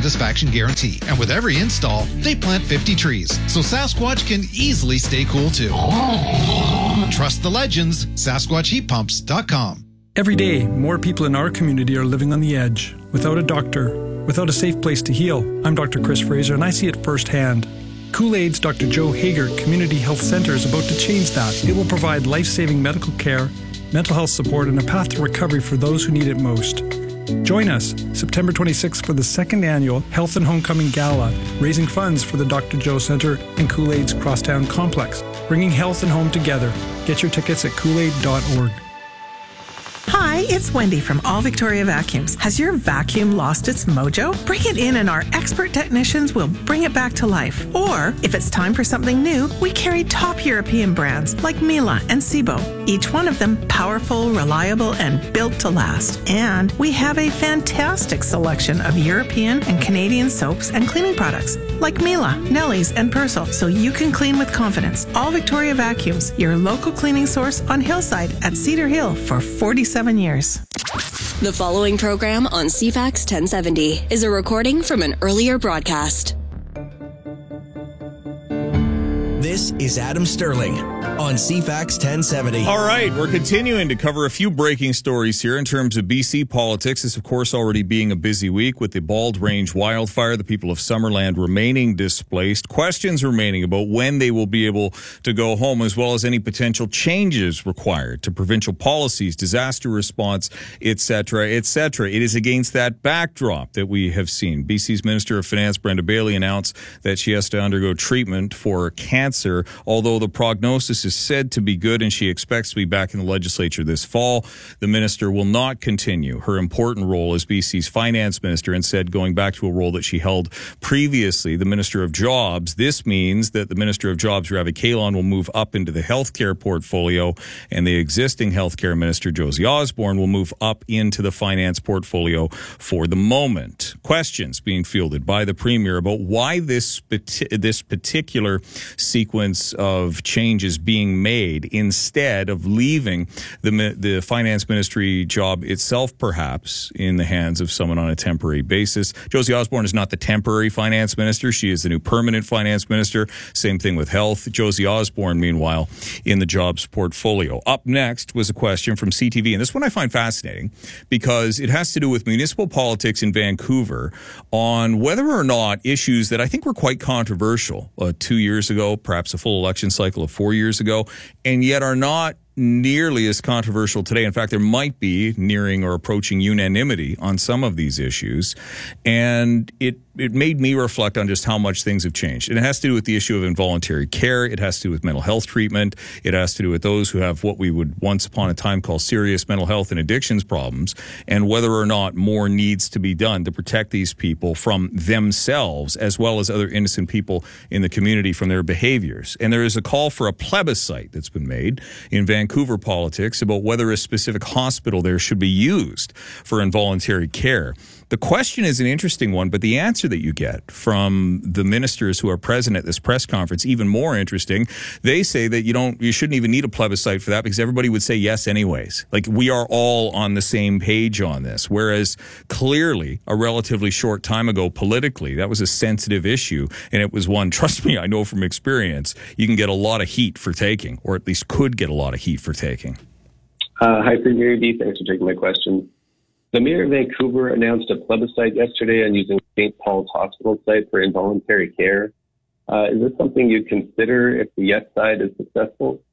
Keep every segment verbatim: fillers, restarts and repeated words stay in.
satisfaction guarantee. And with every install, they plant fifty trees, so Sasquatch can easily stay cool too. Trust the legends. Sasquatch Heat Pumps dot com. Every day, more people in our community are living on the edge, without a doctor, without a safe place to heal. I'm Doctor Chris Fraser, and I see it firsthand. Kool-Aid's Doctor Joe Hager Community Health Center is about to change that. It will provide life-saving medical care, mental health support, and a path to recovery for those who need it most. Join us September twenty-sixth for the second annual Health and Homecoming Gala, raising funds for the Doctor Joe Center and Kool-Aid's Crosstown Complex, bringing health and home together. Get your tickets at kool aid dot org. Hi, it's Wendy from All Victoria Vacuums. Has your vacuum lost its mojo? Bring it in and our expert technicians will bring it back to life. Or, if it's time for something new, we carry top European brands like Miele and Sebo. Each one of them powerful, reliable, and built to last. And we have a fantastic selection of European and Canadian soaps and cleaning products like Miele, Nelly's, and Persil, so you can clean with confidence. All Victoria Vacuums, your local cleaning source on Hillside at Cedar Hill for forty-seven years. The following program on C FAX ten seventy is a recording from an earlier broadcast. This is Adam Sterling on C FAX ten seventy. All right, we're continuing to cover a few breaking stories here in terms of B C politics. This, of course, already being a busy week with the Bald Range wildfire, the people of Summerland remaining displaced, questions remaining about when they will be able to go home, as well as any potential changes required to provincial policies, disaster response, et cetera, et cetera. It is against that backdrop that we have seen B C's Minister of Finance, Brenda Bailey, announce that she has to undergo treatment for cancer, although the prognosis is said to be good and she expects to be back in the legislature this fall. The minister will not continue her important role as B C's finance minister, instead going back to a role that she held previously, the Minister of Jobs. This means that the Minister of Jobs, Ravi Kahlon, will move up into the healthcare portfolio, and the existing healthcare minister, Josie Osborne, will move up into the finance portfolio for the moment. Questions being fielded by the Premier about why this this particular sequence of changes being made instead of leaving the the finance ministry job itself perhaps in the hands of someone on a temporary basis. Josie Osborne is not the temporary finance minister. She is the new permanent finance minister. Same thing with health. Josie Osborne, meanwhile, in the jobs portfolio. Up next was a question from C T V, and this one I find fascinating because it has to do with municipal politics in Vancouver on whether or not issues that I think were quite controversial uh, two years ago, perhaps a full election cycle of four years ago, and yet are not nearly as controversial today. In fact, there might be nearing or approaching unanimity on some of these issues. And it it made me reflect on just how much things have changed. And it has to do with the issue of involuntary care. It has to do with mental health treatment. It has to do with those who have what we would once upon a time call serious mental health and addictions problems, and whether or not more needs to be done to protect these people from themselves as well as other innocent people in the community from their behaviors. And there is a call for a plebiscite that's been made in Vancouver politics about whether a specific hospital there should be used for involuntary care. The question is an interesting one, but the answer that you get from the ministers who are present at this press conference, even more interesting. They say that you don't, you shouldn't even need a plebiscite for that because everybody would say yes anyways. Like, we are all on the same page on this. Whereas clearly a relatively short time ago politically, that was a sensitive issue. And it was one, trust me, I know from experience, you can get a lot of heat for taking, or at least could get a lot of heat for taking. Uh, hi, Premier D. Thanks for taking my question. The Mayor of Vancouver announced a plebiscite yesterday on using Saint Paul's Hospital site for involuntary care. Uh, is this something you'd consider if the yes side is successful?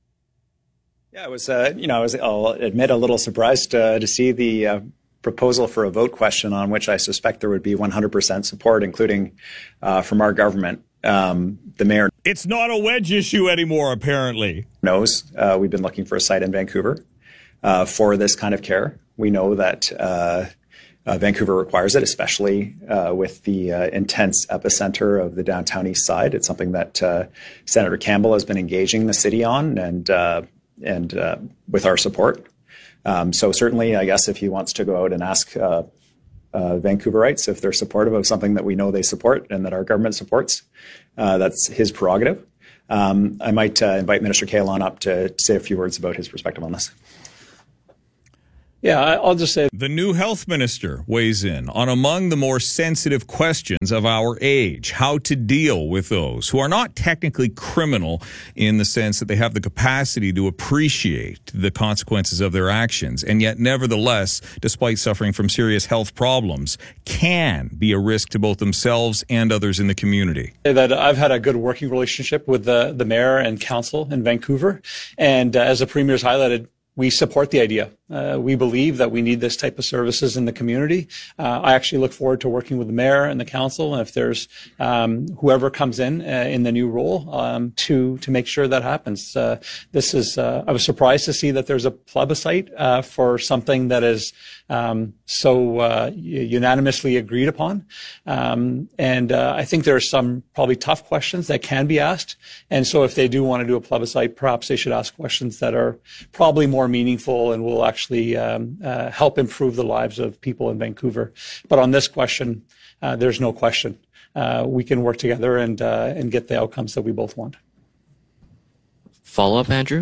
Yeah, it was, uh, you know, I was, I'll admit, a little surprised uh, to see the uh, proposal for a vote question on which I suspect there would be one hundred percent support, including uh, from our government. Um, the mayor... It's not a wedge issue anymore, apparently. ...knows uh, we've been looking for a site in Vancouver uh, for this kind of care. We know that uh, uh, Vancouver requires it, especially uh, with the uh, intense epicenter of the downtown east side. It's something that uh, Senator Campbell has been engaging the city on, and uh, and uh, with our support. Um, so certainly, I guess if he wants to go out and ask uh, uh, Vancouverites if they're supportive of something that we know they support and that our government supports, uh, that's his prerogative. Um, I might uh, invite Minister Kahlon up to say a few words about his perspective on this. Yeah, I'll just say the new health minister weighs in on among the more sensitive questions of our age, how to deal with those who are not technically criminal in the sense that they have the capacity to appreciate the consequences of their actions, and yet nevertheless, despite suffering from serious health problems, can be a risk to both themselves and others in the community. That I've had a good working relationship with the, the mayor and council in Vancouver, and uh, as the premier's highlighted, we support the idea. Uh, we believe that we need this type of services in the community. Uh, I actually look forward to working with the mayor and the council, and if there's um, whoever comes in uh, in the new role um, to to make sure that happens. Uh, this is. Uh, I was surprised to see that there's a plebiscite uh, for something that is um, so uh, unanimously agreed upon, um, and uh, I think there are some probably tough questions that can be asked. And so, if they do want to do a plebiscite, perhaps they should ask questions that are probably more meaningful and will actually um, uh, help improve the lives of people in Vancouver. But on this question, uh, there's no question. Uh, we can work together and uh, and get the outcomes that we both want. Follow up, Andrew?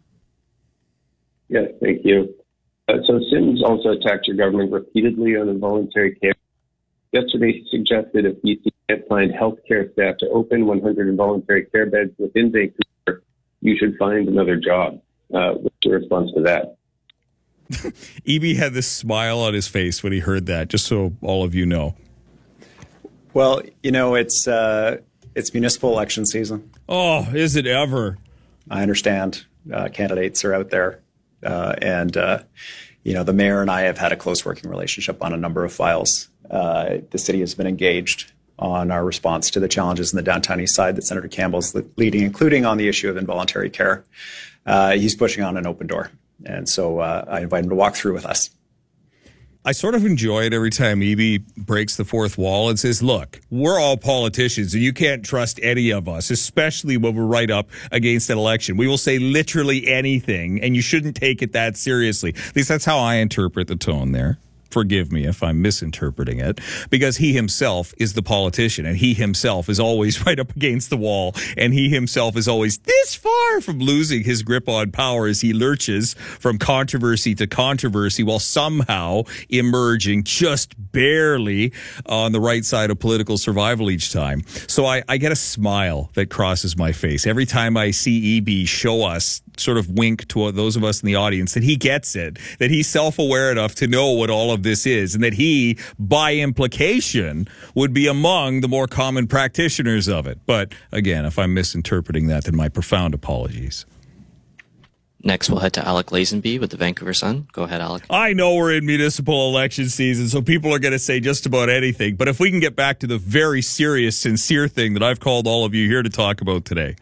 Yes, thank you. Uh, so Sims also attacked your government repeatedly on involuntary care. Yesterday, he suggested if B C can't find healthcare staff to open one hundred involuntary care beds within Vancouver, you should find another job. Uh, what's your response to that? E B had this smile on his face when he heard that, just so all of you know. Well, you know, it's uh, it's municipal election season. Oh, is it ever? I understand uh, candidates are out there. Uh, and, uh, you know, the mayor and I have had a close working relationship on a number of files. Uh, the city has been engaged on our response to the challenges in the downtown east side that Senator Campbell's leading, including on the issue of involuntary care. Uh, he's pushing on an open door. And so uh, I invite him to walk through with us. I sort of enjoy it every time E B breaks the fourth wall and says, look, we're all politicians and you can't trust any of us, especially when we're right up against an election. We will say literally anything and you shouldn't take it that seriously. At least that's how I interpret the tone there. Forgive me if I'm misinterpreting it, because he himself is the politician and he himself is always right up against the wall and he himself is always this far from losing his grip on power as he lurches from controversy to controversy while somehow emerging just barely on the right side of political survival each time. So I, I get a smile that crosses my face every time I see E B show us, sort of wink to those of us in the audience that he gets it, that he's self-aware enough to know what all of this is, and that he, by implication, would be among the more common practitioners of it. But again, if I'm misinterpreting that, then my profound apologies. Next, we'll head to Alec Lazenby with the Vancouver Sun. Go ahead, Alec. I know we're in municipal election season, so people are going to say just about anything. But if we can get back to the very serious, sincere thing that I've called all of you here to talk about today.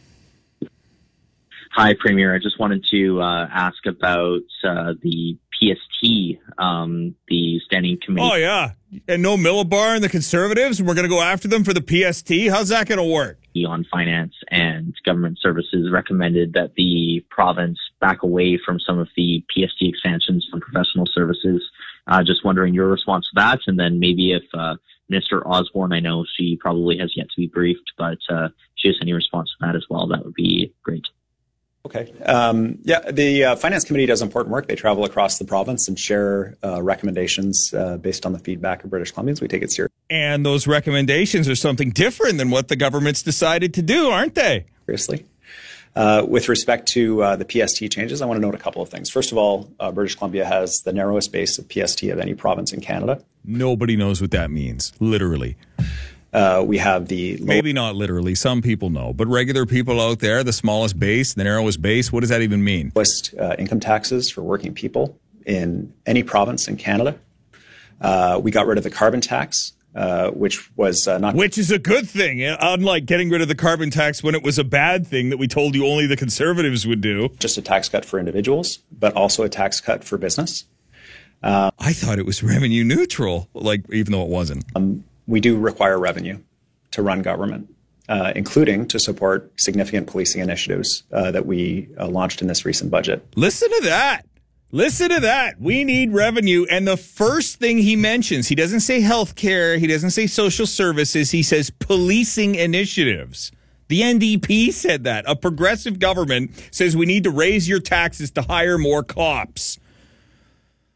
Hi, Premier. I just wanted to uh, ask about uh, the P S T, um, the Standing Committee. Oh, yeah. And no Millibar and the Conservatives, and we're going to go after them for the P S T? How's that going to work? On Finance and Government Services recommended that the province back away from some of the P S T expansions from professional services. Uh, just wondering your response to that, and then maybe if uh, Minister Osborne, I know she probably has yet to be briefed, but uh, if she has any response to that as well, that would be great. Okay. Um, yeah, the uh, Finance Committee does important work. They travel across the province and share uh, recommendations uh, based on the feedback of British Columbians. We take it seriously. And those recommendations are something different than what the government's decided to do, aren't they? Seriously. Uh, with respect to uh, the P S T changes, I want to note a couple of things. First of all, uh, British Columbia has the narrowest base of P S T of any province in Canada. Nobody knows what that means, literally. Uh, we have the... Maybe not literally. Some people know. But regular people out there, the smallest base, the narrowest base, what does that even mean? Lowest uh, income taxes for working people in any province in Canada. Uh, we got rid of the carbon tax, uh, which was uh, not... Which is a good thing, unlike getting rid of the carbon tax when it was a bad thing that we told you only the Conservatives would do. Just a tax cut for individuals, but also a tax cut for business. Uh, I thought it was revenue neutral, like even though it wasn't. Um, we do require revenue to run government, uh, including to support significant policing initiatives uh, that we uh, launched in this recent budget. Listen to that. Listen to that. We need revenue. And the first thing he mentions, he doesn't say healthcare, he doesn't say social services, he says policing initiatives. The N D P said that. A progressive government says we need to raise your taxes to hire more cops.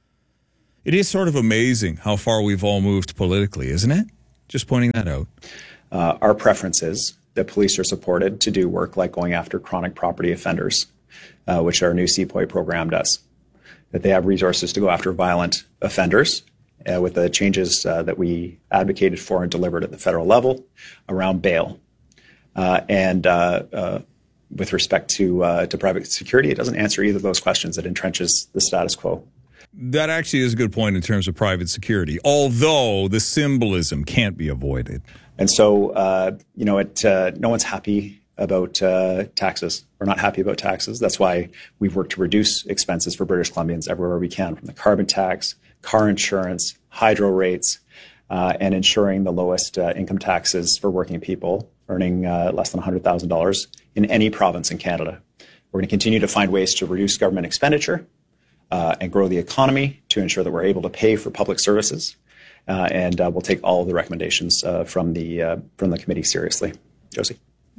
It is sort of amazing how far we've all moved politically, isn't it? Just pointing that out. Uh, our preference is that police are supported to do work like going after chronic property offenders, uh, which our new C P O I program does. That they have resources to go after violent offenders uh, with the changes uh, that we advocated for and delivered at the federal level around bail. Uh, and uh, uh, with respect to uh, to private security, it doesn't answer either of those questions. It entrenches the status quo. That actually is a good point in terms of private security, although the symbolism can't be avoided. And so, uh, you know, it, uh, no one's happy about uh, taxes. We're not happy about taxes. That's why we've worked to reduce expenses for British Columbians everywhere we can, from the carbon tax, car insurance, hydro rates, uh, and ensuring the lowest uh, income taxes for working people earning uh, less than one hundred thousand dollars in any province in Canada. We're going to continue to find ways to reduce government expenditure uh, and grow the economy to ensure that we're able to pay for public services. Uh, and uh, we'll take all of the recommendations uh, from the uh, from the committee seriously. Josie.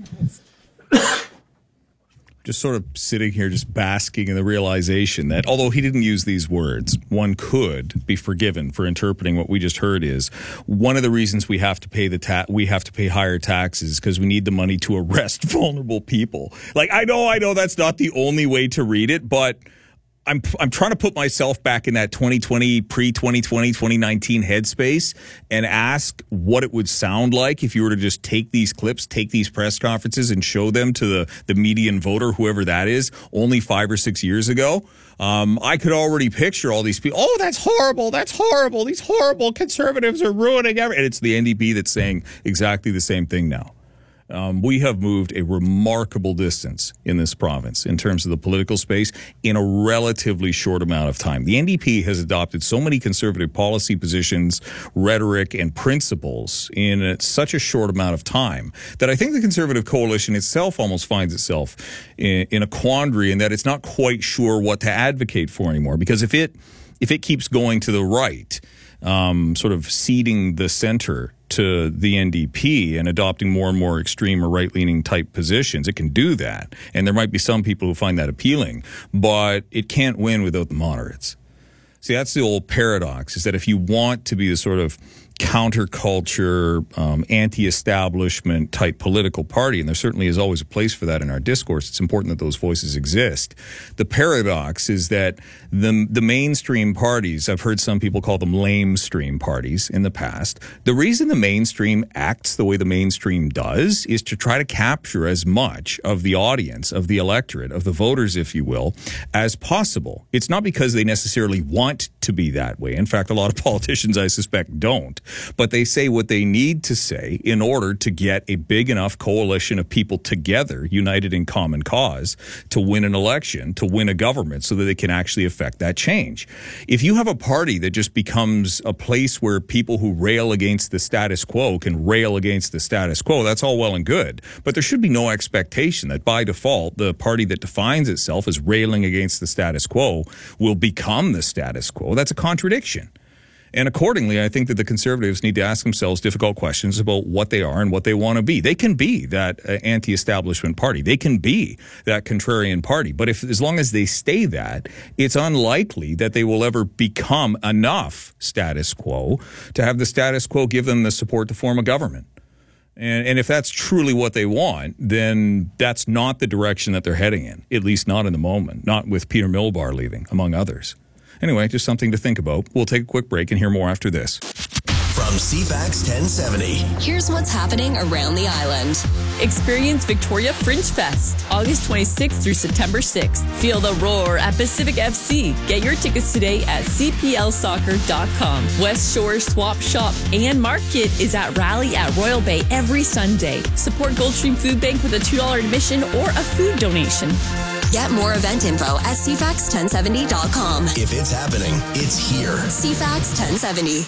Just sort of sitting here, just basking in the realization that although he didn't use these words, one could be forgiven for interpreting what we just heard is one of the reasons we have to pay the ta- we have to pay higher taxes because we need the money to arrest vulnerable people. Like, I know, I know that's not the only way to read it, but I'm I'm trying to put myself back in that twenty twenty, pre-twenty twenty, twenty nineteen headspace and ask what it would sound like if you were to just take these clips, take these press conferences and show them to the, the median voter, whoever that is, only five or six years ago. Um, I could already picture all these people. Oh, that's horrible. That's horrible. These horrible conservatives are ruining everything. And it's the N D P that's saying exactly the same thing now. Um, we have moved a remarkable distance in this province in terms of the political space in a relatively short amount of time. The N D P has adopted so many conservative policy positions, rhetoric, and principles in a, such a short amount of time that I think the Conservative coalition itself almost finds itself in, in a quandary in that it's not quite sure what to advocate for anymore. Because if it if it keeps going to the right, um, sort of ceding the center to the N D P and adopting more and more extreme or right-leaning type positions, it can do that. And there might be some people who find that appealing, but it can't win without the moderates. See, that's the old paradox, is that if you want to be the sort of counterculture, um, anti-establishment type political party, and there certainly is always a place for that in our discourse, it's important that those voices exist. The paradox is that the, the mainstream parties, I've heard some people call them lamestream parties in the past, the reason the mainstream acts the way the mainstream does is to try to capture as much of the audience, of the electorate, of the voters, if you will, as possible. It's not because they necessarily want to be that way. In fact, a lot of politicians, I suspect, don't. But they say what they need to say in order to get a big enough coalition of people together, united in common cause, to win an election, to win a government, so that they can actually affect that change. If you have a party that just becomes a place where people who rail against the status quo can rail against the status quo, that's all well and good. But there should be no expectation that by default, the party that defines itself as railing against the status quo will become the status quo. That's a contradiction. And accordingly, I think that the Conservatives need to ask themselves difficult questions about what they are and what they want to be. They can be that uh, anti-establishment party. They can be that contrarian party. But if, as long as they stay that, it's unlikely that they will ever become enough status quo to have the status quo give them the support to form a government. And, and if that's truly what they want, then that's not the direction that they're heading in, at least not in the moment, not with Peter Milbar leaving, among others. Anyway, just something to think about. We'll take a quick break and hear more after this. From C FAX ten seventy. Here's what's happening around the island. Experience Victoria Fringe Fest, August twenty-sixth through September sixth. Feel the roar at Pacific F C. Get your tickets today at c p l soccer dot com. West Shore Swap Shop and Market is at Rally at Royal Bay every Sunday. Support Goldstream Food Bank with a two dollars admission or a food donation. Get more event info at c fax ten seventy dot com. If it's happening, it's here. C FAX ten seventy.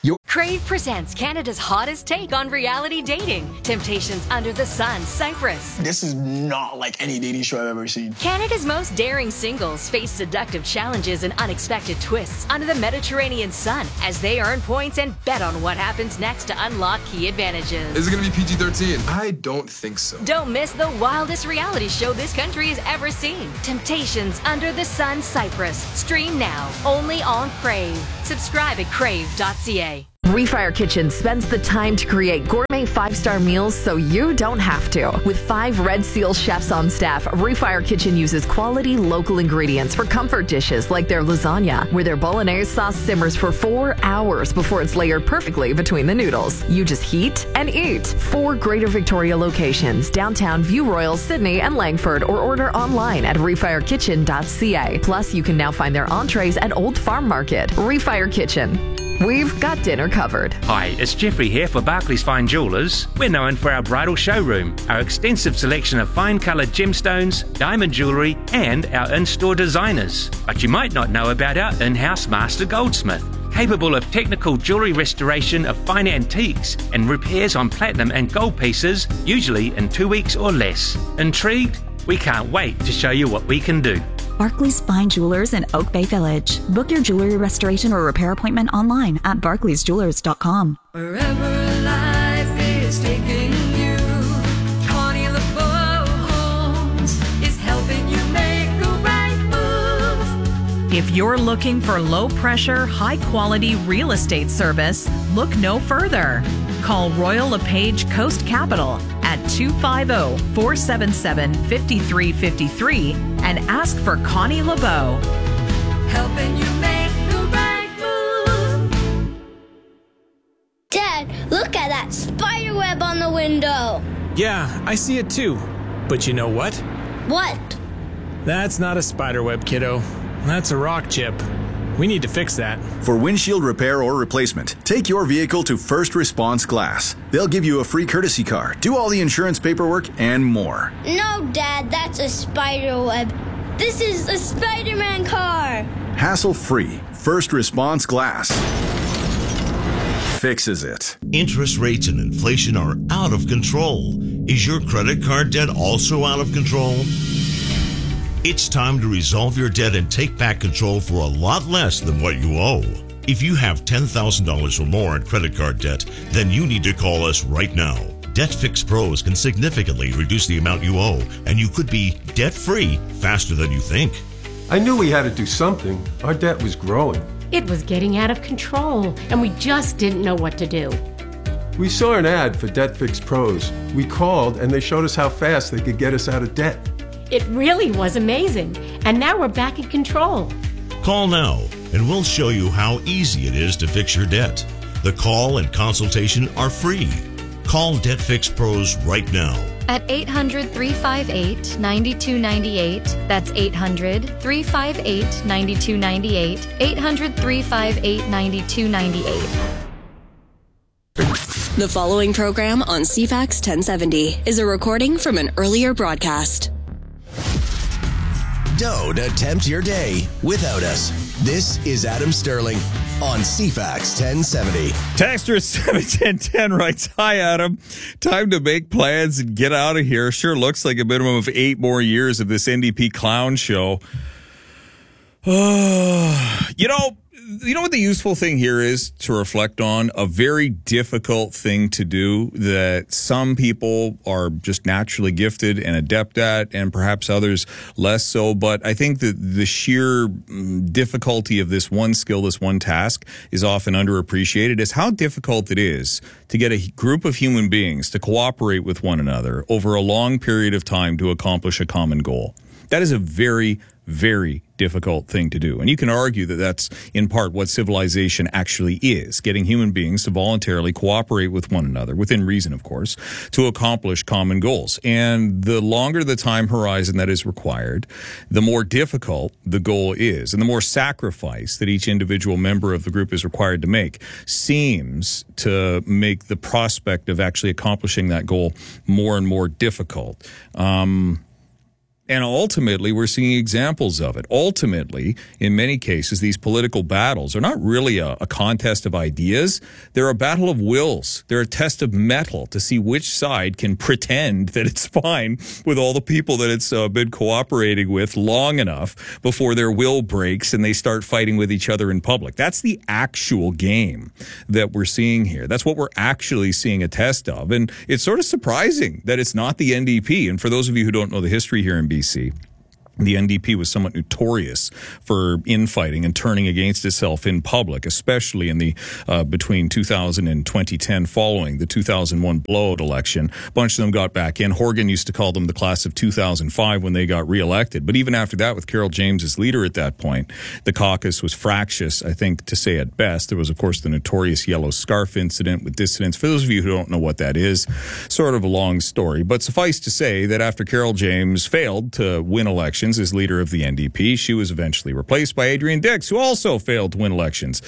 Crave presents Canada's hottest take on reality dating. Temptations Under the Sun, Cyprus. This is not like any dating show I've ever seen. Canada's most daring singles face seductive challenges and unexpected twists under the Mediterranean sun as they earn points and bet on what happens next to unlock key advantages. Is it going to be P G thirteen? I don't think so. Don't miss the wildest reality show this country has ever seen. Temptations Under the Sun, Cyprus. Stream now, only on Crave. Subscribe at crave dot c a. Refire Kitchen spends the time to create gourmet five-star meals so you don't have to. With five Red Seal chefs on staff, Refire Kitchen uses quality local ingredients for comfort dishes like their lasagna, where their bolognese sauce simmers for four hours before it's layered perfectly between the noodles. You just heat and eat. Four Greater Victoria locations, downtown, View Royal, Sydney, and Langford, or order online at refire kitchen dot c a. Plus, you can now find their entrees at Old Farm Market. Refire Kitchen. We've got dinner covered. Hi, it's Jeffrey here for Barclays Fine Jewellers. We're known for our bridal showroom, our extensive selection of fine coloured gemstones, diamond jewellery, and our in-store designers. But you might not know about our in-house master goldsmith, capable of technical jewellery restoration of fine antiques and repairs on platinum and gold pieces, usually in two weeks or less. Intrigued? We can't wait to show you what we can do. Barclays Fine Jewelers in Oak Bay Village. Book your jewelry restoration or repair appointment online at barclays jewelers dot com. Wherever life is taking you, Connie LeBeau Homes is helping you make the right move. If you're looking for low-pressure, high-quality real estate service, look no further. Call Royal LePage Coast Capital at two five zero, four seven seven, five three five three and ask for Connie LeBeau. Helping you make the right move. Dad, look at that spider web on the window. Yeah, I see it too. But you know what? What? That's not a spider web, kiddo. That's a rock chip. We need to fix that. For windshield repair or replacement, take your vehicle to First Response Glass. They'll give you a free courtesy car, do all the insurance paperwork, and more. No, Dad, that's a spider web. This is a Spider-Man car. Hassle-free. First Response Glass fixes it. Interest rates and inflation are out of control. Is your credit card debt also out of control? It's time to resolve your debt and take back control for a lot less than what you owe. If you have ten thousand dollars or more in credit card debt, then you need to call us right now. Debt Fix Pros can significantly reduce the amount you owe, and you could be debt-free faster than you think. I knew we had to do something. Our debt was growing. It was getting out of control, and we just didn't know what to do. We saw an ad for Debt Fix Pros. We called, and they showed us how fast they could get us out of debt. It really was amazing, and now we're back in control. Call now, and we'll show you how easy it is to fix your debt. The call and consultation are free. Call Debt Fix Pros right now. At eight hundred, three five eight, nine two nine eight. That's eight hundred, three five eight, nine two nine eight. eight hundred, three five eight, nine two nine eight. The following program on C FAX ten seventy is a recording from an earlier broadcast. Don't attempt your day without us. This is Adam Sterling on C FAX ten seventy. Texter seven ten ten writes, "Hi, Adam. Time to make plans and get out of here. Sure looks like a minimum of eight more years of this N D P clown show." Uh, you know, you know what the useful thing here is to reflect on? A very difficult thing to do that some people are just naturally gifted and adept at, and perhaps others less so. But I think that the sheer difficulty of this one skill, this one task, is often underappreciated, is how difficult it is to get a group of human beings to cooperate with one another over a long period of time to accomplish a common goal. That is a very, very difficult thing to do. And you can argue that that's in part what civilization actually is, getting human beings to voluntarily cooperate with one another, within reason, of course, to accomplish common goals. And the longer the time horizon that is required, the more difficult the goal is, and the more sacrifice that each individual member of the group is required to make seems to make the prospect of actually accomplishing that goal more and more difficult. Um, And ultimately, we're seeing examples of it. Ultimately, in many cases, these political battles are not really a, a contest of ideas. They're a battle of wills. They're a test of mettle to see which side can pretend that it's fine with all the people that it's uh, been cooperating with long enough before their will breaks and they start fighting with each other in public. That's the actual game that we're seeing here. That's what we're actually seeing a test of. And it's sort of surprising that it's not the N D P. And for those of you who don't know the history here in B C, the N D P was somewhat notorious for infighting and turning against itself in public, especially in the uh, between two thousand and twenty ten, following the two thousand one blowout election. A bunch of them got back in. Horgan used to call them the class of two thousand five when they got reelected. But even after that, with Carol James as leader at that point, the caucus was fractious, I think, to say at best. There was, of course, the notorious yellow scarf incident with dissidents. For those of you who don't know what that is, sort of a long story. But suffice to say that after Carol James failed to win elections as leader of the N D P, she was eventually replaced by Adrian Dix, who also failed to win elections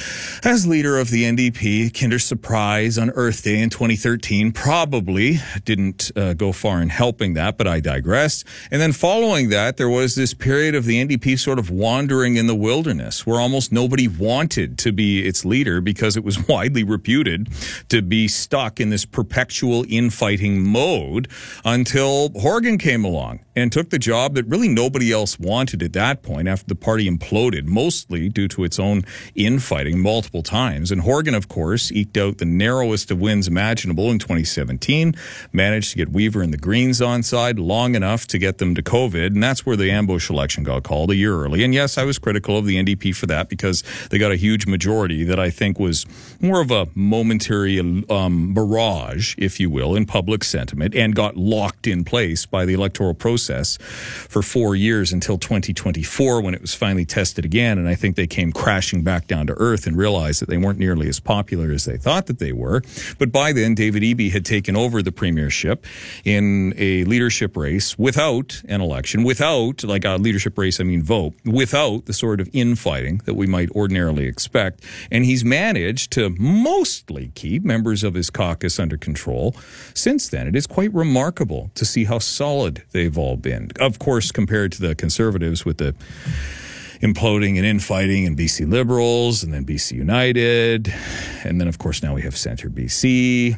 as leader of the N D P. Kinder surprise on Earth Day in twenty thirteen. Probably didn't uh, go far in helping that, but I digress. And then following that, there was this period of the N D P sort of wandering in the wilderness, where almost nobody wanted to be its leader because it was widely reputed to be stuck in this perpetual infighting mode, until Horgan came along and took the job that really nobody else wanted at that point, after the party imploded, mostly due to its own infighting multiple times. And Horgan, of course, eked out the narrowest of wins imaginable in twenty seventeen, managed to get Weaver and the Greens on side long enough to get them to COVID, and that's where the ambush election got called a year early. And yes, I was critical of the N D P for that, because they got a huge majority that I think was more of a momentary um, mirage, if you will, in public sentiment, and got locked in place by the electoral process for four years until twenty twenty-four, when it was finally tested again. And I think they came crashing back down to earth and realized that they weren't nearly as popular as they thought that they were. But by then, David Eby had taken over the premiership in a leadership race without an election, without, like a leadership race, I mean vote, without the sort of infighting that we might ordinarily expect. And he's managed to mostly keep members of his caucus under control since then. It is quite remarkable to see how solid they've all been. Of course, compared to the Conservatives with the imploding and infighting and B C Liberals and then B C United. And then, of course, now we have Centre B C.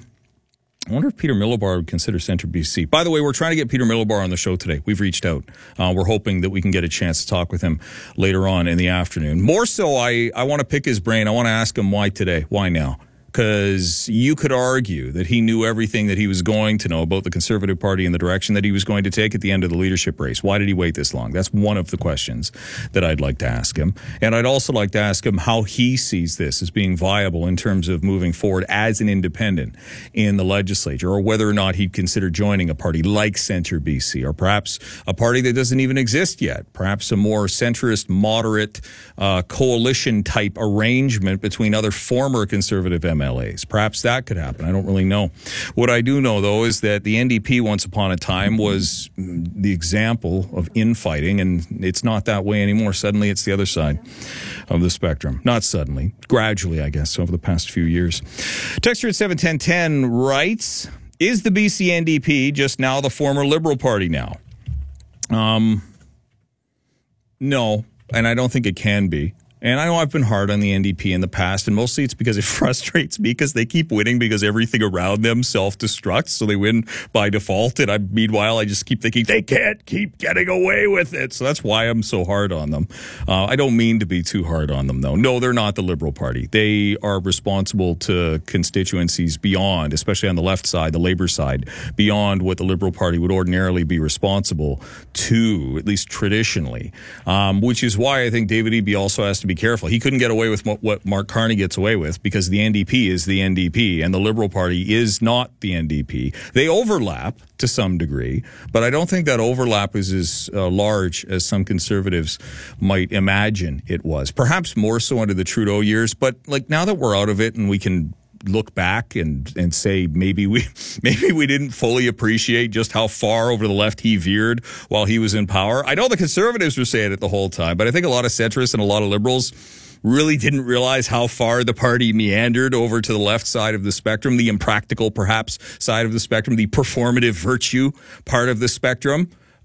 I wonder if Peter Milobar would consider Centre B C. By the way, we're trying to get Peter Milobar on the show today. We've reached out. Uh, we're hoping that we can get a chance to talk with him later on in the afternoon. More so, I, I want to pick his brain. I want to ask him why today, why now? Because you could argue that he knew everything that he was going to know about the Conservative Party and the direction that he was going to take at the end of the leadership race. Why did he wait this long? That's one of the questions that I'd like to ask him. And I'd also like to ask him how he sees this as being viable in terms of moving forward as an independent in the legislature, or whether or not he'd consider joining a party like Centre B C, or perhaps a party that doesn't even exist yet, perhaps a more centrist, moderate uh, coalition-type arrangement between other former Conservative M L As. Perhaps that could happen. I don't really know. What I do know, though, is that the N D P once upon a time was the example of infighting, and it's not that way anymore. Suddenly, it's the other side of the spectrum. Not suddenly. Gradually, I guess, over the past few years. Texter at seven ten ten writes, is the B C N D P just now the former Liberal Party now? Um, no, and I don't think it can be. And I know I've been hard on the N D P in the past, and mostly it's because it frustrates me because they keep winning because everything around them self-destructs, so they win by default. And I, meanwhile, I just keep thinking they can't keep getting away with it. So that's why I'm so hard on them. Uh, I don't mean to be too hard on them, though. No, they're not the Liberal Party. They are responsible to constituencies beyond, especially on the left side, the Labour side, beyond what the Liberal Party would ordinarily be responsible to, at least traditionally, um, which is why I think David Eby also has to be careful. He couldn't get away with what Mark Carney gets away with, because the N D P is the N D P and the Liberal Party is not the N D P. They overlap to some degree, but I don't think that overlap is as uh, large as some Conservatives might imagine it was. Perhaps more so under the Trudeau years, but like now that we're out of it and we can look back and and say maybe we maybe we didn't fully appreciate just how far over the left he veered while he was in power. I know the Conservatives were saying it the whole time, but I think a lot of centrists and a lot of Liberals really didn't realize how far the party meandered over to the left side of the spectrum, the impractical perhaps side of the spectrum, the performative virtue part of the spectrum.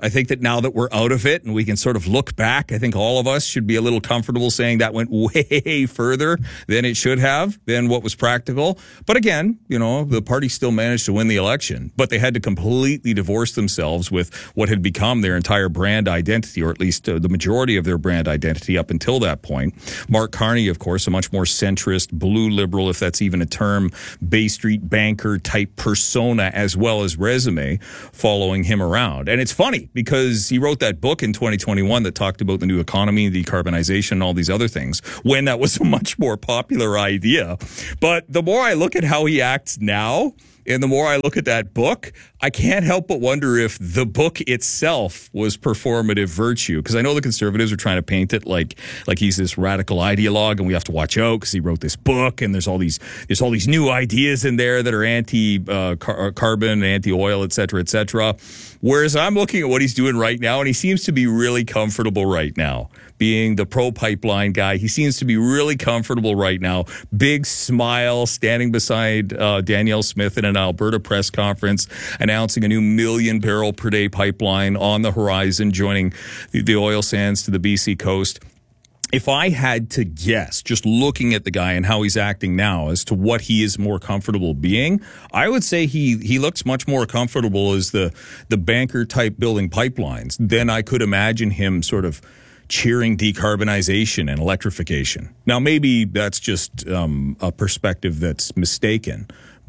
I think that now that we're out of it and we can sort of look back, I think all of us should be a little comfortable saying that went way further than it should have, than what was practical. But again, you know, the party still managed to win the election, but they had to completely divorce themselves with what had become their entire brand identity, or at least uh, the majority of their brand identity up until that point. Mark Carney, of course, a much more centrist, blue liberal, if that's even a term, Bay Street banker type persona, as well as resume, following him around. And it's funny, because he wrote that book in twenty twenty-one that talked about the new economy, decarbonization, and all these other things, when that was a much more popular idea. But the more I look at how he acts now, and the more I look at that book, I can't help but wonder if the book itself was performative virtue. Because I know the Conservatives are trying to paint it like like he's this radical ideologue, and we have to watch out because he wrote this book, and there's all these there's all these new ideas in there that are anti uh, car- carbon, anti oil, et cetera, et cetera. Whereas I'm looking at what he's doing right now, and he seems to be really comfortable right now. Being the pro-pipeline guy, he seems to be really comfortable right now. Big smile, standing beside uh, Danielle Smith in an Alberta press conference, announcing a new million barrel per day pipeline on the horizon, joining the, the oil sands to the B C coast. If I had to guess, just looking at the guy and how he's acting now as to what he is more comfortable being, I would say he he looks much more comfortable as the, the banker type building pipelines than I could imagine him sort of cheering decarbonization and electrification. Now, maybe that's just um, a perspective that's mistaken.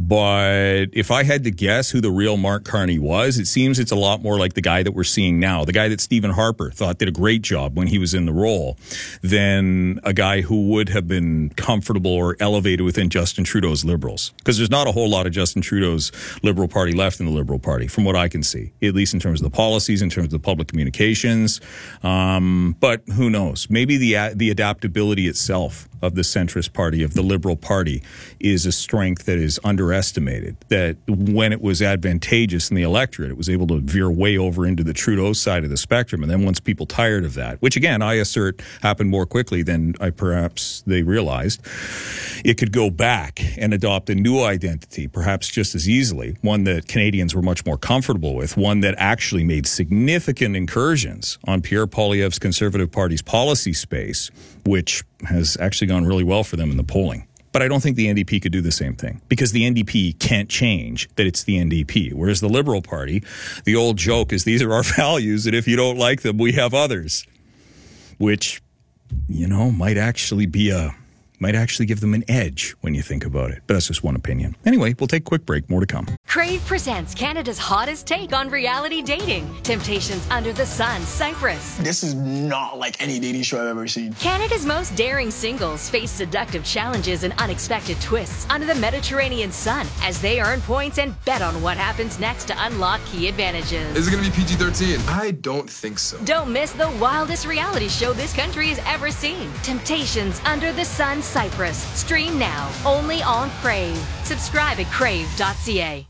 But if I had to guess who the real Mark Carney was, it seems it's a lot more like the guy that we're seeing now, the guy that Stephen Harper thought did a great job when he was in the role, than a guy who would have been comfortable or elevated within Justin Trudeau's Liberals. Because there's not a whole lot of Justin Trudeau's Liberal Party left in the Liberal Party, from what I can see, at least in terms of the policies, in terms of the public communications. Um, but who knows? Maybe the the adaptability itself of the centrist party, of the Liberal Party, is a strength that is underestimated. That when it was advantageous in the electorate, it was able to veer way over into the Trudeau side of the spectrum. And then once people tired of that, which again, I assert happened more quickly than I perhaps they realized, it could go back and adopt a new identity, perhaps just as easily, one that Canadians were much more comfortable with, one that actually made significant incursions on Pierre Poilievre's Conservative Party's policy space, which has actually gone really well for them in the polling. But I don't think the N D P could do the same thing, because the N D P can't change that it's the N D P. Whereas the Liberal Party, the old joke is these are our values, and if you don't like them, we have others. Which, you know, might actually be a might actually give them an edge when you think about it. But that's just one opinion. Anyway, we'll take a quick break. More to come. Crave presents Canada's hottest take on reality dating. Temptations Under the Sun, Cyprus. This is not like any dating show I've ever seen. Canada's most daring singles face seductive challenges and unexpected twists under the Mediterranean sun as they earn points and bet on what happens next to unlock key advantages. Is it going to be P G thirteen? I don't think so. Don't miss the wildest reality show this country has ever seen. Temptations Under the Sun, Cyprus. Stream now, only on Crave. Subscribe at crave dot c a.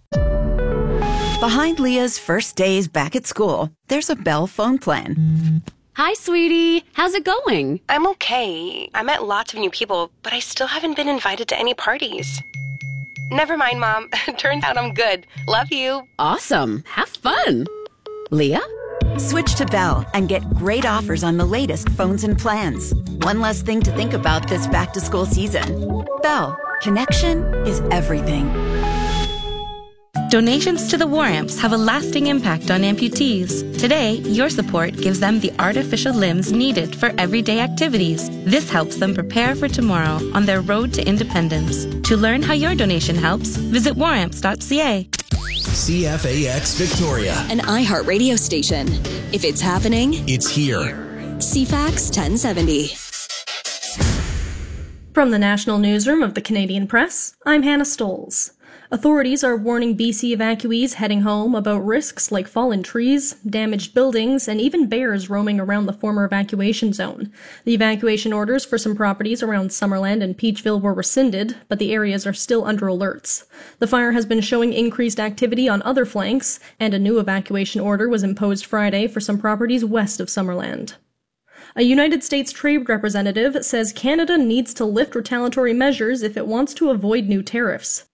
Behind Leah's first days back at school, there's a Bell phone plan. Hi, sweetie. How's it going? I'm okay. I met lots of new people, but I still haven't been invited to any parties. Never mind, Mom. Turns out I'm good. Love you. Awesome. Have fun. Leah? Switch to Bell and get great offers on the latest phones and plans. One less thing to think about this back-to-school season. Bell. Connection is everything. Donations to the War Amps have a lasting impact on amputees. Today, your support gives them the artificial limbs needed for everyday activities. This helps them prepare for tomorrow on their road to independence. To learn how your donation helps, visit war amps dot c a. C F A X Victoria, an iHeart radio station. If it's happening, it's here. C FAX ten seventy. From the National Newsroom of the Canadian Press, I'm Hannah Stoles. Authorities are warning B C evacuees heading home about risks like fallen trees, damaged buildings, and even bears roaming around the former evacuation zone. The evacuation orders for some properties around Summerland and Peachville were rescinded, but the areas are still under alerts. The fire has been showing increased activity on other flanks, and a new evacuation order was imposed Friday for some properties west of Summerland. A United States trade representative says Canada needs to lift retaliatory measures if it wants to avoid new tariffs.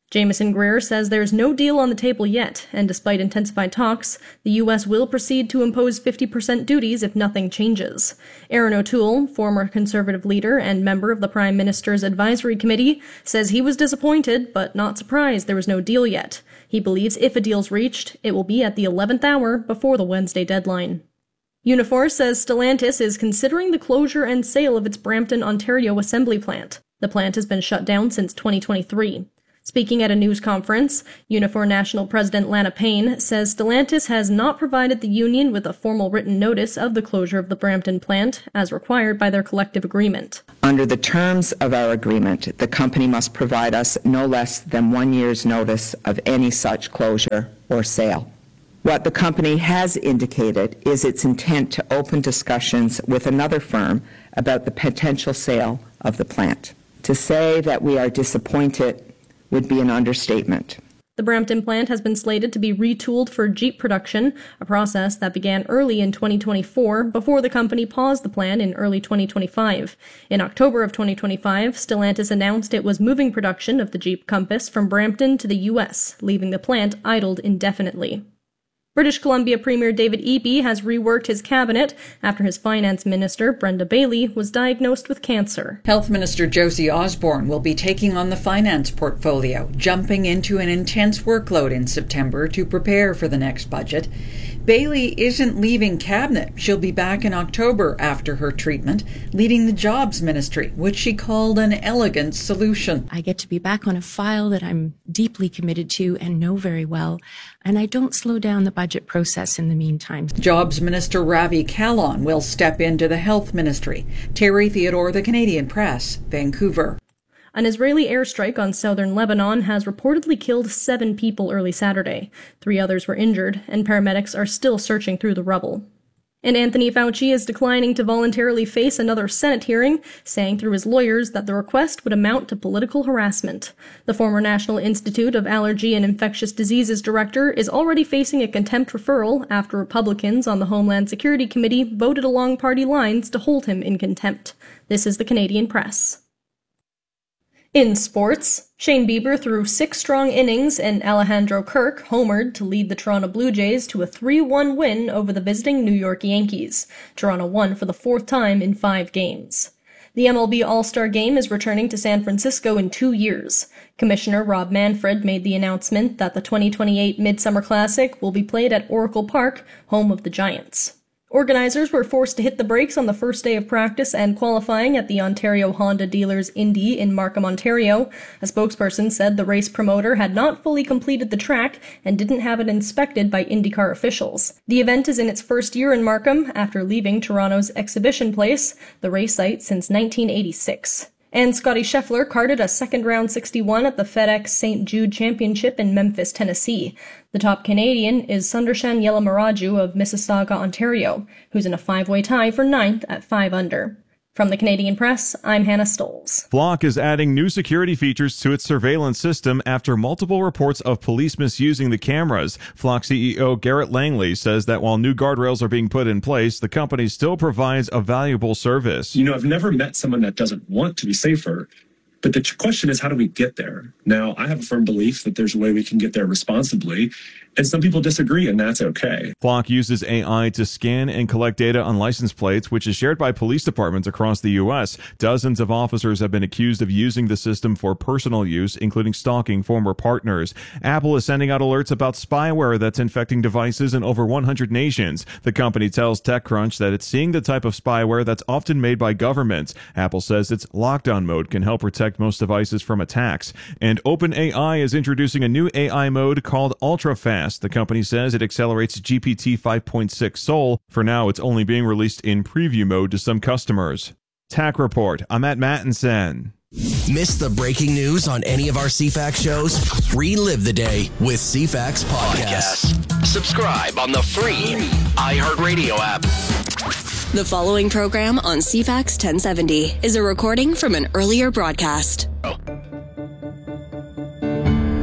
Jameson Greer says there's no deal on the table yet, and despite intensified talks, the U S will proceed to impose fifty percent duties if nothing changes. Aaron O'Toole, former Conservative leader and member of the Prime Minister's Advisory Committee, says he was disappointed but not surprised there was no deal yet. He believes if a deal's reached, it will be at the eleventh hour before the Wednesday deadline. Unifor says Stellantis is considering the closure and sale of its Brampton, Ontario assembly plant. The plant has been shut down since twenty twenty-three. Speaking at a news conference, Unifor National President Lana Payne says Stellantis has not provided the union with a formal written notice of the closure of the Brampton plant, as required by their collective agreement. Under the terms of our agreement, the company must provide us no less than one year's notice of any such closure or sale. What the company has indicated is its intent to open discussions with another firm about the potential sale of the plant. To say that we are disappointed would be an understatement. The Brampton plant has been slated to be retooled for Jeep production, a process that began early in twenty twenty-four before the company paused the plan in early twenty twenty-five. In October of twenty twenty-five, Stellantis announced it was moving production of the Jeep Compass from Brampton to the U S, leaving the plant idled indefinitely. British Columbia Premier David Eby has reworked his cabinet after his finance minister, Brenda Bailey, was diagnosed with cancer. Health Minister Josie Osborne will be taking on the finance portfolio, jumping into an intense workload in September to prepare for the next budget. Bailey isn't leaving cabinet. She'll be back in October after her treatment, leading the Jobs Ministry, which she called an elegant solution. I get to be back on a file that I'm deeply committed to and know very well, and I don't slow down the budget process in the meantime. Jobs Minister Ravi Kahlon will step into the Health Ministry. Terry Theodore, The Canadian Press, Vancouver. An Israeli airstrike on southern Lebanon has reportedly killed seven people early Saturday. Three others were injured, and paramedics are still searching through the rubble. And Anthony Fauci is declining to voluntarily face another Senate hearing, saying through his lawyers that the request would amount to political harassment. The former National Institute of Allergy and Infectious Diseases director is already facing a contempt referral after Republicans on the Homeland Security Committee voted along party lines to hold him in contempt. This is the Canadian Press. In sports, Shane Bieber threw six strong innings and Alejandro Kirk homered to lead the Toronto Blue Jays to a three one win over the visiting New York Yankees. Toronto won for the fourth time in five games. The M L B All-Star Game is returning to San Francisco in two years. Commissioner Rob Manfred made the announcement that the twenty twenty-eight Midsummer Classic will be played at Oracle Park, home of the Giants. Organizers were forced to hit the brakes on the first day of practice and qualifying at the Ontario Honda Dealers Indy in Markham, Ontario. A spokesperson said the race promoter had not fully completed the track and didn't have it inspected by IndyCar officials. The event is in its first year in Markham after leaving Toronto's Exhibition Place, the race site since nineteen eighty-six. And Scotty Scheffler carded a second-round sixty-one at the FedEx Saint Jude Championship in Memphis, Tennessee. The top Canadian is Sundarshan Yelamaraju of Mississauga, Ontario, who's in a five-way tie for ninth at five under. From the Canadian Press, I'm Hannah Stolz. Flock is adding new security features to its surveillance system after multiple reports of police misusing the cameras. Flock C E O Garrett Langley says that while new guardrails are being put in place, the company still provides a valuable service. You know, I've never met someone that doesn't want to be safer, but the question is, how do we get there? Now, I have a firm belief that there's a way we can get there responsibly, and some people disagree, and that's okay. Flock uses A I to scan and collect data on license plates, which is shared by police departments across the U S. Dozens of officers have been accused of using the system for personal use, including stalking former partners. Apple is sending out alerts about spyware that's infecting devices in over one hundred nations. The company tells TechCrunch that it's seeing the type of spyware that's often made by governments. Apple says its lockdown mode can help protect most devices from attacks. And OpenAI is introducing a new A I mode called UltraFast. The company says it accelerates G P T five point six Soul. For now, it's only being released in preview mode to some customers. Tech Report. I'm Matt Mattinson. Miss the breaking news on any of our C FAX shows? Relive the day with C FAX Podcasts. Subscribe on the free iHeartRadio app. The following program on C FAX ten seventy is a recording from an earlier broadcast. This